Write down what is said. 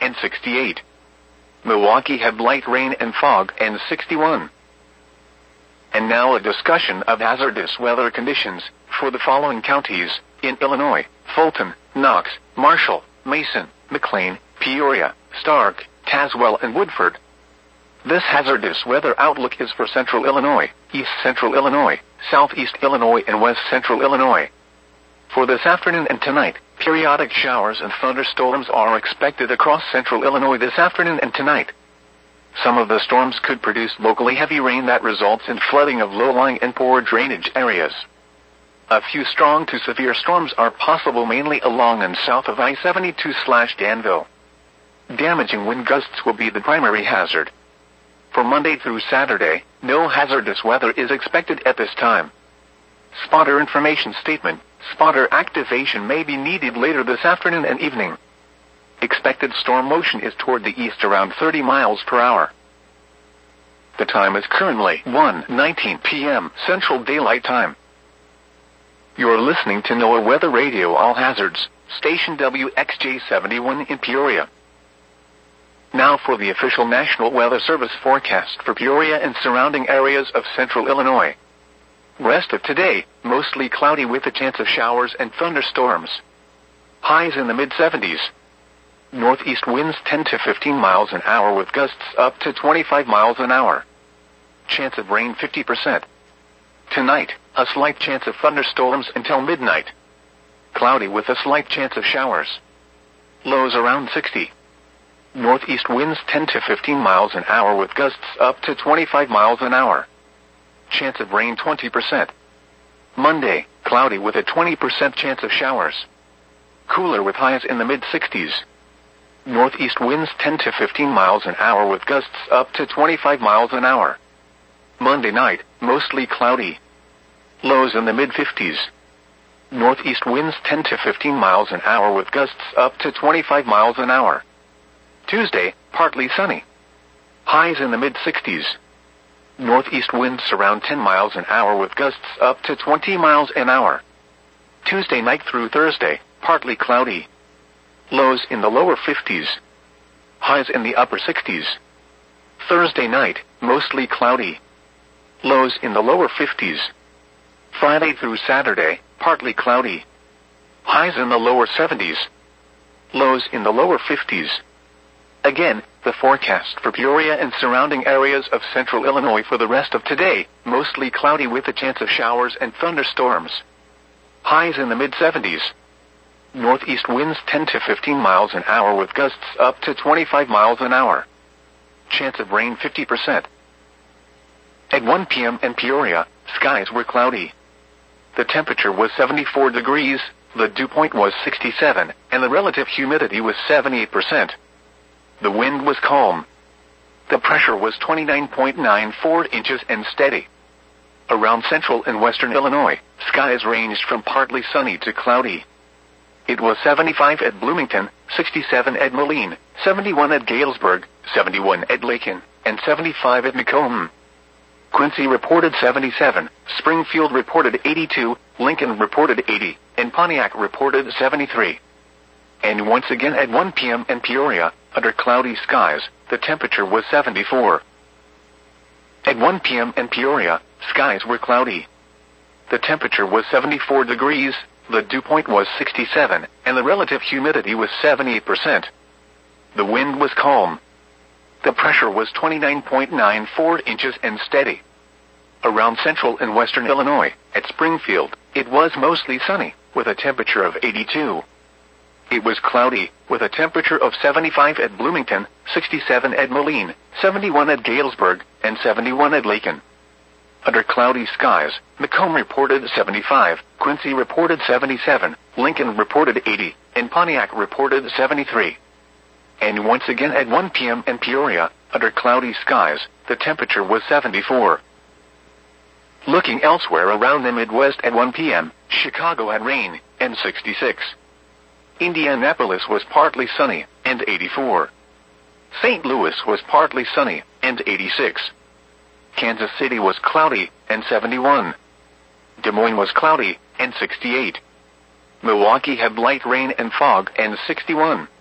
and 68. Milwaukee had light rain and fog and 61. And now a discussion of hazardous weather conditions for the following counties in Illinois: Fulton, Knox, Marshall, Mason, McLean, Peoria, Stark, Tazewell, and Woodford. This hazardous weather outlook is for Central Illinois, East Central Illinois, Southeast Illinois, and West Central Illinois. For this afternoon and tonight, periodic showers and thunderstorms are expected across Central Illinois this afternoon and tonight. Some of the storms could produce locally heavy rain that results in flooding of low-lying and poor drainage areas. A few strong to severe storms are possible mainly along and south of I-72/Danville. Damaging wind gusts will be the primary hazard. For Monday through Saturday, no hazardous weather is expected at this time. Spotter information statement: spotter activation may be needed later this afternoon and evening. Expected storm motion is toward the east around 30 miles per hour. The time is currently 1:19 p.m. Central Daylight Time. You're listening to NOAA Weather Radio All Hazards, station WXJ71 in Peoria. Now for the official National Weather Service forecast for Peoria and surrounding areas of Central Illinois. Rest of today, mostly cloudy with a chance of showers and thunderstorms. Highs in the mid-70s. Northeast winds 10 to 15 miles an hour with gusts up to 25 miles an hour. Chance of rain 50%. Tonight, a slight chance of thunderstorms until midnight. Cloudy with a slight chance of showers. Lows around 60. Northeast winds 10 to 15 miles an hour with gusts up to 25 miles an hour. Chance of rain 20%. Monday, cloudy with a 20% chance of showers. Cooler with highs in the mid-60s. Northeast winds 10 to 15 miles an hour with gusts up to 25 miles an hour. Monday night, mostly cloudy. Lows in the mid-50s. Northeast winds 10 to 15 miles an hour with gusts up to 25 miles an hour. Tuesday, partly sunny. Highs in the mid-60s. Northeast winds around 10 miles an hour with gusts up to 20 miles an hour. Tuesday night through Thursday, partly cloudy. Lows in the lower 50s. Highs in the upper 60s. Thursday night, mostly cloudy. Lows in the lower 50s. Friday through Saturday, partly cloudy. Highs in the lower 70s. Lows in the lower 50s. Again, the forecast for Peoria and surrounding areas of Central Illinois for the rest of today, mostly cloudy with a chance of showers and thunderstorms. Highs in the mid-70s. Northeast winds 10 to 15 miles an hour with gusts up to 25 miles an hour. Chance of rain 50%. At 1 p.m. in Peoria, skies were cloudy. The temperature was 74 degrees, the dew point was 67, and the relative humidity was 78%. The wind was calm. The pressure was 29.94 inches and steady. Around central and western Illinois, skies ranged from partly sunny to cloudy. It was 75 at Bloomington, 67 at Moline, 71 at Galesburg, 71 at Lakin, and 75 at Macomb. Quincy reported 77, Springfield reported 82, Lincoln reported 80, and Pontiac reported 73. And once again at 1 p.m. in Peoria, under cloudy skies, the temperature was 74. At 1 p.m. in Peoria, skies were cloudy. The temperature was 74 degrees, the dew point was 67, and the relative humidity was 78%. The wind was calm. The pressure was 29.94 inches and steady. Around central and western Illinois, at Springfield, it was mostly sunny, with a temperature of 82. It was cloudy, with a temperature of 75 at Bloomington, 67 at Moline, 71 at Galesburg, and 71 at Lakin. Under cloudy skies, Macomb reported 75, Quincy reported 77, Lincoln reported 80, and Pontiac reported 73. And once again at 1 p.m. in Peoria, under cloudy skies, the temperature was 74. Looking elsewhere around the Midwest at 1 p.m., Chicago had rain, and 66. Indianapolis was partly sunny, and 84. St. Louis was partly sunny, and 86. Kansas City was cloudy, and 71. Des Moines was cloudy, and 68. Milwaukee had light rain and fog, and 61.